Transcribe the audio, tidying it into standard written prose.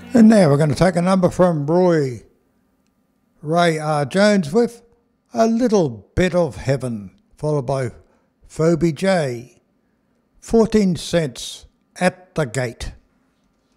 And now we're going to take a number from Ray R. Jones with A Little Bit of Heaven, followed by Phoebe J. 14 cents at the gate.